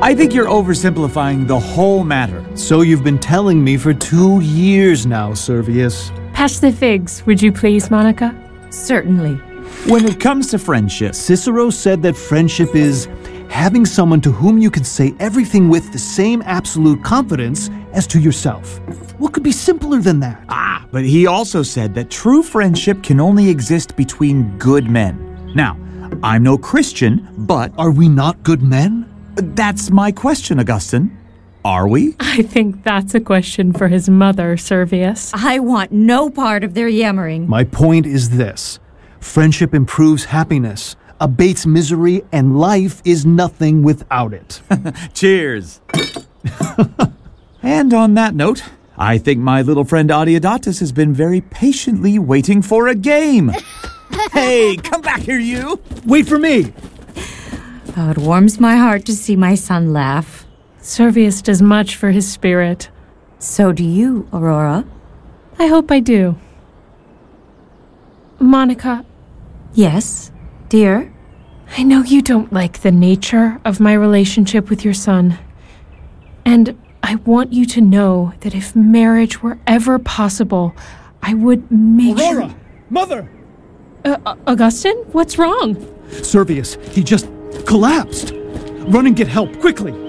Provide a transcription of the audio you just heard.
I think you're oversimplifying the whole matter. So you've been telling me for 2 years now, Servius. Pass the figs, would you please, Monica? Certainly. When it comes to friendship, Cicero said that friendship is having someone to whom you can say everything with the same absolute confidence as to yourself. What could be simpler than that? but he also said that true friendship can only exist between good men. Now, I'm no Christian, but Are we not good men? that's my question, Augustine. Are we? I think that's a question for his mother, Servius. I want no part of their yammering. My point is this. Friendship improves happiness, abates misery, and life is nothing without it. Cheers. And on that note, I think my little friend Adeodatus has been very patiently waiting for a game. Hey, come back here, you. Wait for me! Oh, it warms my heart to see my son laugh. Servius does much for his spirit. So do you, Aurora. I hope I do. Monica, Yes, dear? I know you don't like the nature of my relationship with your son. And I want you to know that if marriage were ever possible, I would make Aurora! Mother! Augustine, what's wrong? Servius, he just collapsed. Run and get help, quickly!